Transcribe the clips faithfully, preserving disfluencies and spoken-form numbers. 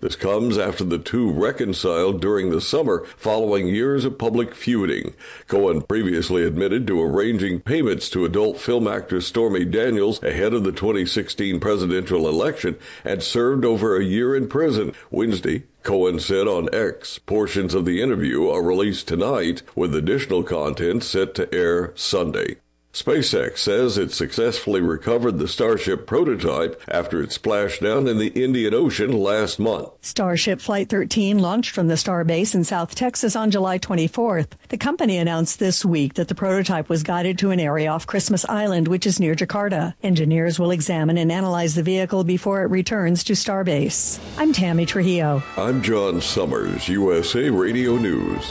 This comes after the two reconciled during the summer following years of public feuding. Cohen previously admitted to arranging payments to adult film actress Stormy Daniels ahead of the twenty sixteen presidential election and served over a year in prison. Wednesday, Cohen said on X, portions of the interview are released tonight, with additional content set to air Sunday. SpaceX says it successfully recovered the Starship prototype after it splashed down in the Indian Ocean last month. Starship Flight thirteen launched from the Starbase in South Texas on July twenty-fourth. The company announced this week that the prototype was guided to an area off Christmas Island, which is near Jakarta. Engineers will examine and analyze the vehicle before it returns to Starbase. I'm Tammy Trujillo. I'm John Summers, U S A Radio News.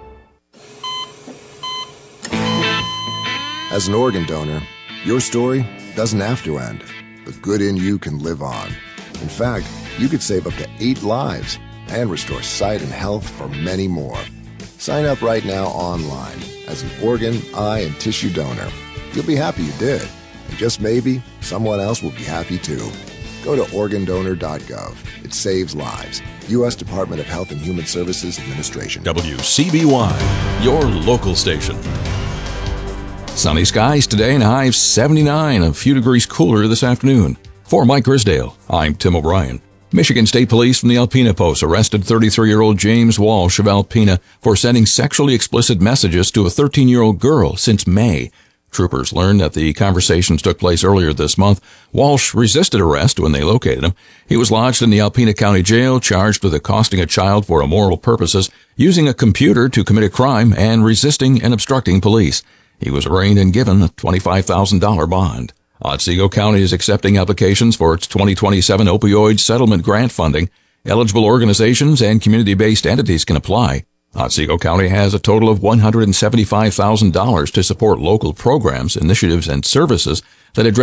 As an organ donor, your story doesn't have to end. The good in you can live on. In fact, you could save up to eight lives and restore sight and health for many more. Sign up right now online as an organ, eye, and tissue donor. You'll be happy you did. And just maybe, someone else will be happy too. Go to organ donor dot gov. It saves lives. U S Department of Health and Human Services Administration. W C B Y, your local station. Sunny skies today and a high of seventy-nine, a few degrees cooler this afternoon. For Mike Grisdale, I'm Tim O'Brien. Michigan State Police from the Alpena Post arrested thirty-three-year-old James Walsh of Alpena for sending sexually explicit messages to a thirteen-year-old girl since May. Troopers learned that the conversations took place earlier this month. Walsh resisted arrest when they located him. He was lodged in the Alpena County Jail, charged with accosting a child for immoral purposes, using a computer to commit a crime, and resisting and obstructing police. He was arraigned and given a twenty-five thousand dollars bond. Otsego County is accepting applications for its twenty twenty-seven opioid settlement grant funding. Eligible organizations and community-based entities can apply. Otsego County has a total of one hundred seventy-five thousand dollars to support local programs, initiatives, and services that address